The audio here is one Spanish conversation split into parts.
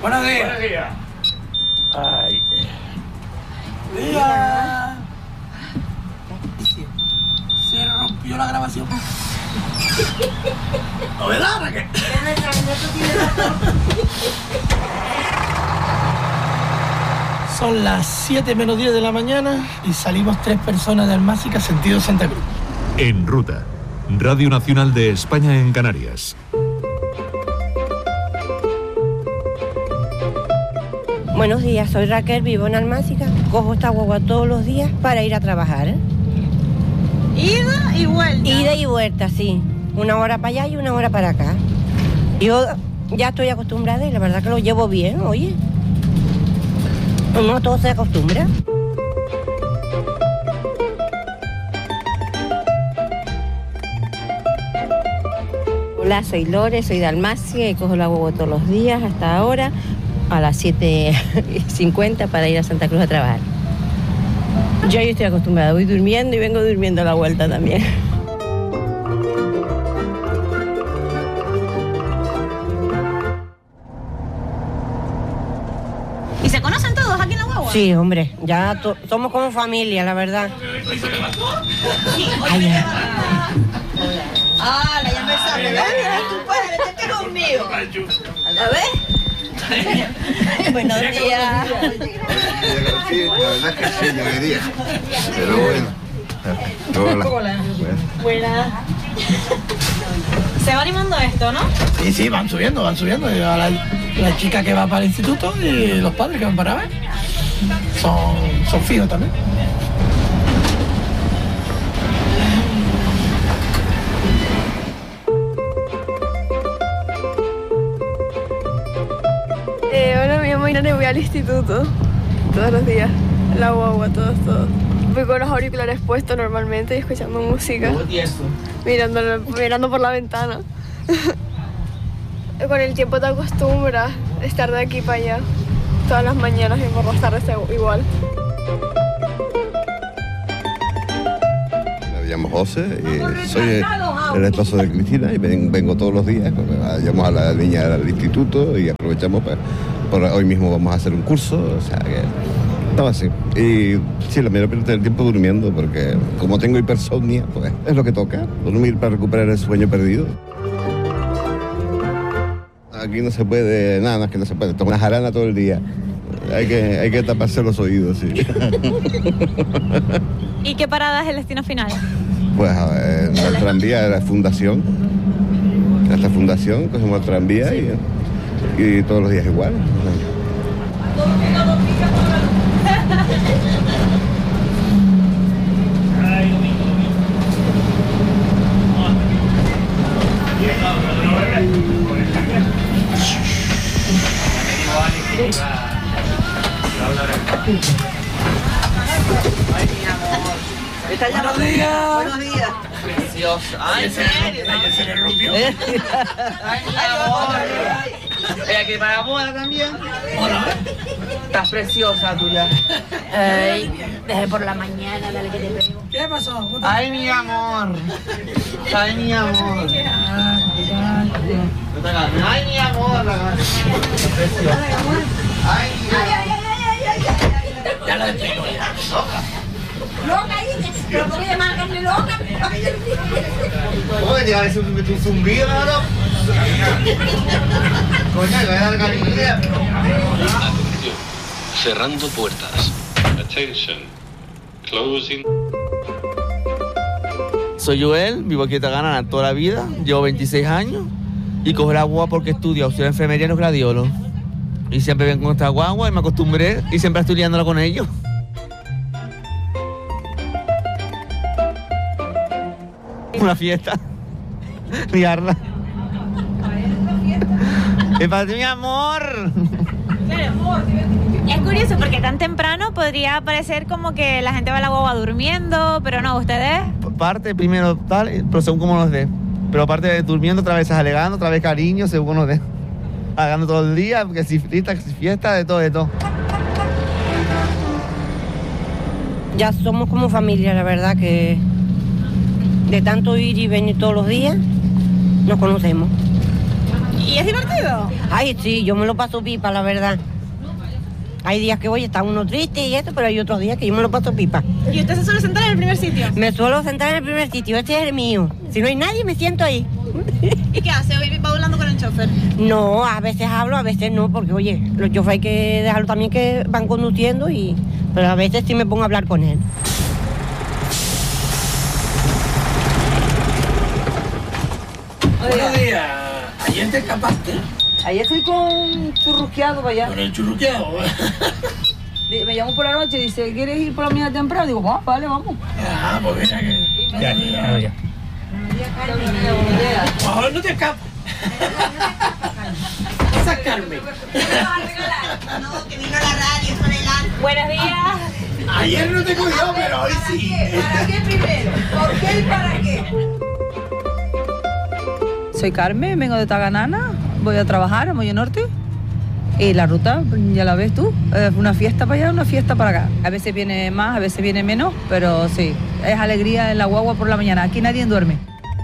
Buenos días. Buenos días. Ay. Día. Se rompió la grabación. ¿Novedad, Raquel? Son las 7 menos 10 de la mañana y salimos 3 personas de Almáciga sentido Santa Cruz. En Ruta, Radio Nacional de España en Canarias. Buenos días, soy Raquel, vivo en Almáciga. Cojo esta guagua todos los días para ir a trabajar. ¿Ida y vuelta? Ida y vuelta, sí. 1 hora para allá y 1 hora para acá. Yo ya estoy acostumbrada y la verdad que lo llevo bien, oye. No todo se acostumbra. Hola, soy Lore, soy de Almáciga y cojo la guagua todos los días hasta ahora a las 7:50 para ir a Santa Cruz a trabajar. Yo estoy acostumbrada, voy durmiendo y vengo durmiendo a la vuelta también. ¿Y se conocen todos aquí en la guagua? Sí, hombre, ya somos como familia, la verdad. Ay, ya. Ah, ya me sabe. Tú puedes meterte conmigo. ¿A ver? Buenos días. Sí, la verdad es que sí, yo quería. Pero bueno. Hola. Buenas. Se va animando esto, ¿no? Sí, van subiendo. Y a la chica que va para el instituto y los padres que van para ver. Son fijos también. Hola, me llamo Irene, voy al instituto todos los días, en la guagua, todos. Voy con los auriculares puestos normalmente y escuchando música, mirando por la ventana. Con el tiempo te acostumbras a estar de aquí para allá, todas las mañanas y por las tardes igual. Me llamo José y soy el esposo de Cristina y vengo todos los días. Llevamos a la niña al instituto y aprovechamos para hoy mismo vamos a hacer un curso, o sea que estaba así. Y sí, la mayor parte del tiempo durmiendo porque como tengo hipersomnia, pues es lo que toca, dormir para recuperar el sueño perdido. Aquí no se puede, nada más que no se puede, tomar una jarana todo el día. Hay que taparse los oídos, sí. ¿Y qué parada es el destino final? Pues a ver, el tranvía era Fundación. Hasta Fundación, cogemos el tranvía y todos los días igual. Buenos días. Buenos días. Preciosa. Ay, ¿en serio? Se le rompió. Ay, mi amor. Que para la boda también. Hola. Estás preciosa tú ya. Ay, desde por la mañana, dale que te pego. ¿Qué pasó? Ay, mi amor. Ay, mi amor. Ay, mi amor. Preciosa. Ay, Ya la despego ya. Loca, pero ¿por qué marcarme loca? ¿cómo que te va a decir un zumbido, no? Coño, le voy a dar cariño. Cerrando puertas. Attention. Closing. Soy Joel, vivo aquí en Tagana toda la vida, llevo 26 años y cojo la guagua porque estudio auxiliar de enfermería en los gladiolos. Y siempre vengo con esta guagua y me acostumbré y siempre estoy liándola con ellos. Una fiesta. Liarla. Es para ti, mi amor. Es curioso porque tan temprano podría parecer como que la gente va a la guagua durmiendo, pero no, ustedes... Parte primero tal, pero según como nos dé. Pero aparte de durmiendo, otra vez alegando, otra vez cariño, según nos dé. Alegando todo el día, que si fiesta, de todo. Ya somos como familia, la verdad que de tanto ir y venir todos los días, nos conocemos. ¿Y es divertido? Ay, sí, yo me lo paso pipa, la verdad. Hay días que voy, está uno triste y esto, pero hay otros días que yo me lo paso pipa. ¿Y usted se suele sentar en el primer sitio? Me suelo sentar en el primer sitio, este es el mío. Si no hay nadie, me siento ahí. ¿Y qué hace? ¿Va hablando con el chofer? No, a veces hablo, a veces no, porque oye, los choferes hay que dejarlo también que van conduciendo, pero a veces sí me pongo a hablar con él. Buenos días. ¿Ayer te escapaste? Ayer fui con churrusqueado para allá. ¿Con el churruqueado? Me llamó por la noche y dice, ¿quieres ir por la mañana temprano? Digo, vale, vamos. Ah, pues mira que... Ya. Por favor, no te escapas. Esa es Carmen. No, que vino a la radio, son el Buenos días. Ayer no te cogió, pero hoy sí. ¿Para qué primero? ¿Por qué y para qué? Soy Carmen, vengo de Taganana, voy a trabajar a Molle Norte. Y la ruta, ya la ves tú, una fiesta para allá, una fiesta para acá. A veces viene más, a veces viene menos, pero sí, es alegría en la guagua por la mañana. Aquí nadie duerme.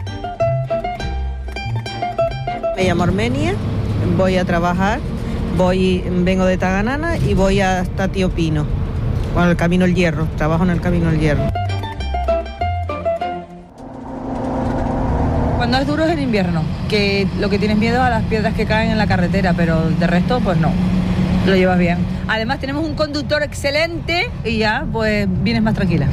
Me llamo Armenia, voy a trabajar, vengo de Taganana y voy hasta Tío Pino, con el Camino El Hierro, trabajo en el Camino El Hierro. Cuando es duro es en invierno, que lo que tienes miedo es a las piedras que caen en la carretera, pero de resto pues no, lo llevas bien. Además tenemos un conductor excelente y ya pues vienes más tranquila.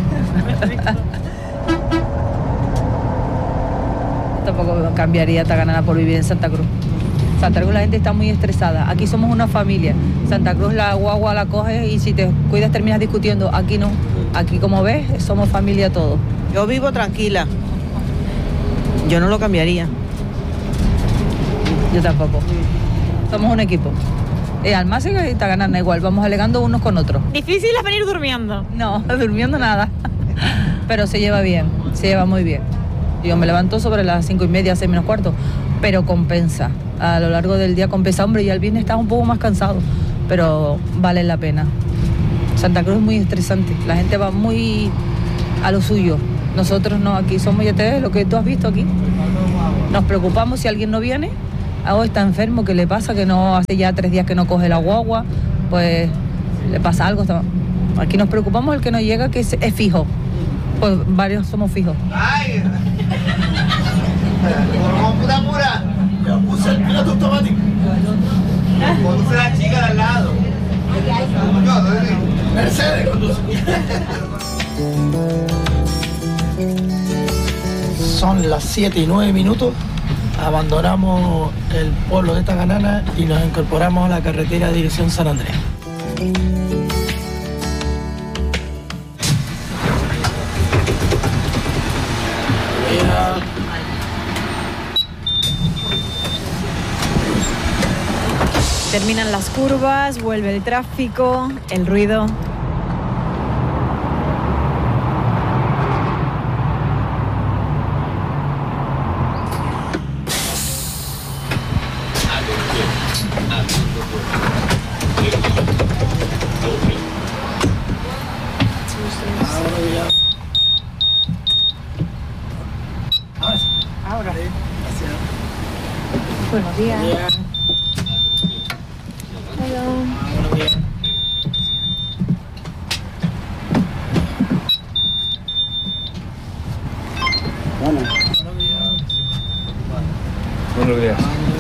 Tampoco cambiaría Taganana por vivir en Santa Cruz. Santa Cruz la gente está muy estresada, aquí somos una familia. Santa Cruz la guagua la coges y si te cuidas terminas discutiendo, aquí no. Aquí como ves somos familia todos. Yo vivo tranquila. Yo no lo cambiaría. Yo tampoco. Somos un equipo. Almáciga y Taganana igual, vamos alegando unos con otros. ¿Difícil es venir durmiendo? No, durmiendo nada. Pero se lleva bien, se lleva muy bien. Yo me levanto sobre las 5:30, 6 menos cuarto, pero compensa. A lo largo del día compensa, hombre, y al viernes estás un poco más cansado, pero vale la pena. Santa Cruz es muy estresante, la gente va muy a lo suyo. Nosotros no, aquí somos, ya te ves, lo que tú has visto aquí. Nos preocupamos si alguien no viene, o está enfermo, ¿qué le pasa? Que no hace ya 3 días que no coge la guagua, pues le pasa algo. Aquí nos preocupamos el que no llega, que es fijo. Pues varios somos fijos. ¡Ay! ¿Cómo puta pura? Yo puse el piloto automático. Conduce la chica de al lado. Mercedes conduce. Son las 7:09. Abandonamos el pueblo de Taganana y nos incorporamos a la carretera de dirección San Andrés. Terminan las curvas, vuelve el tráfico, el ruido. Ahora. Gracias. Buenos días. Buenos días. Buenos días.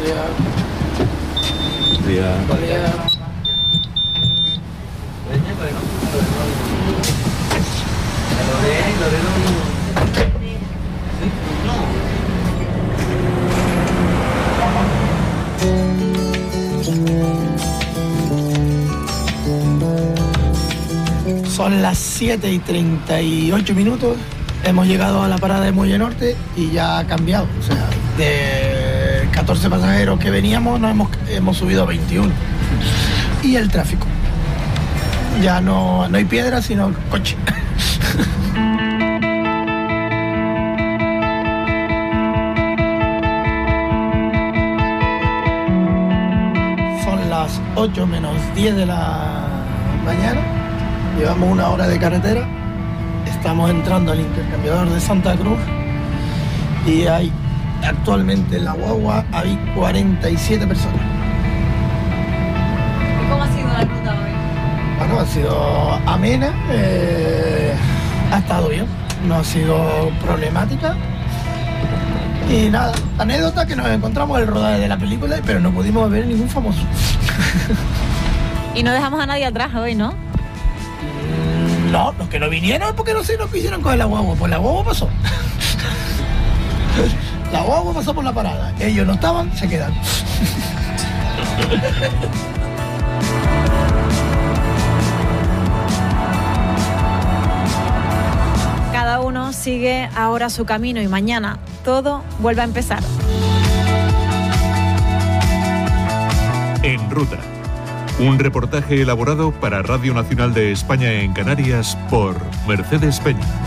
Son las 7:38. Hemos llegado a la parada de Molle Norte y ya ha cambiado. O sea, de 14 pasajeros que veníamos, hemos subido a 21. Y el tráfico. Ya no hay piedras, sino coche. Son las 8:10 de la mañana. Llevamos 1 hora de carretera. Estamos entrando al intercambiador de Santa Cruz y hay Actualmente en la guagua hay 47 personas. ¿Y cómo ha sido la ruta hoy? Bueno, ha sido amena, ha estado bien, no ha sido problemática. Y nada, anécdota que nos encontramos el rodaje de la película, pero no pudimos ver ningún famoso. Y no dejamos a nadie atrás hoy, ¿no? No, los que no vinieron porque no sé, no quisieron coger la guagua, pues la guagua pasó. La guagua pasó por la parada, ellos no estaban, se quedaron. Cada uno sigue ahora su camino y mañana todo vuelve a empezar. En Ruta, un reportaje elaborado para Radio Nacional de España en Canarias por Mercedes Peña.